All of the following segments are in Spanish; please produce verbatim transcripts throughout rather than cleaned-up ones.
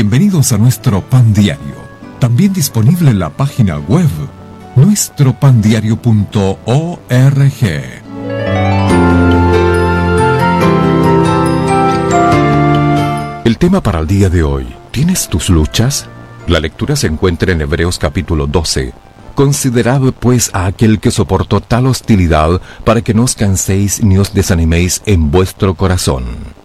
Bienvenidos a nuestro Pan Diario, también disponible en la página web nuestro pan diario punto org. El tema para el día de hoy: ¿tienes tus luchas? La lectura se encuentra en Hebreos capítulo doce. Considerad pues a aquel que soportó tal hostilidad, para que no os canséis ni os desaniméis en vuestro corazón.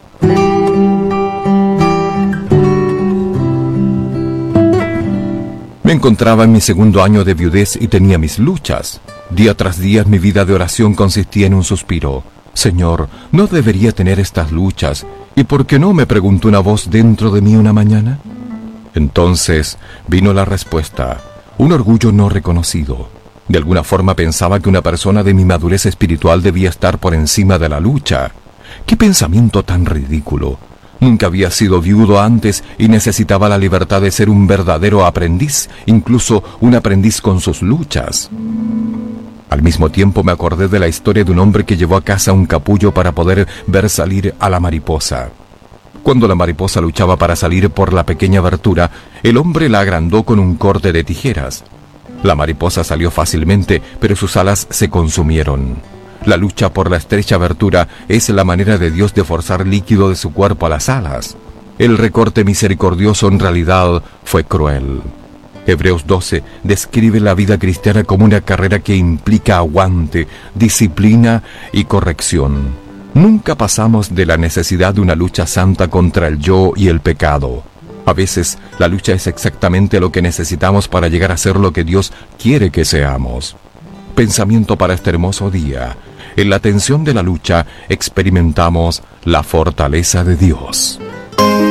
Me encontraba en mi segundo año de viudez y tenía mis luchas. Día tras día mi vida de oración consistía en un suspiro: Señor, ¿no debería tener estas luchas? ¿Y por qué no?, me preguntó una voz dentro de mí una mañana. Entonces vino la respuesta: un orgullo no reconocido. De alguna forma pensaba que una persona de mi madurez espiritual debía estar por encima de la lucha. ¡Qué pensamiento tan ridículo! Nunca había sido viudo antes y necesitaba la libertad de ser un verdadero aprendiz, incluso un aprendiz con sus luchas. Al mismo tiempo me acordé de la historia de un hombre que llevó a casa un capullo para poder ver salir a la mariposa. Cuando la mariposa luchaba para salir por la pequeña abertura, el hombre la agrandó con un corte de tijeras. La mariposa salió fácilmente, pero sus alas se consumieron. La lucha por la estrecha abertura es la manera de Dios de forzar líquido de su cuerpo a las alas. El recorte misericordioso en realidad fue cruel. Hebreos doce describe la vida cristiana como una carrera que implica aguante, disciplina y corrección. Nunca pasamos de la necesidad de una lucha santa contra el yo y el pecado. A veces la lucha es exactamente lo que necesitamos para llegar a ser lo que Dios quiere que seamos. Pensamiento para este hermoso día: en la tensión de la lucha experimentamos la fortaleza de Dios.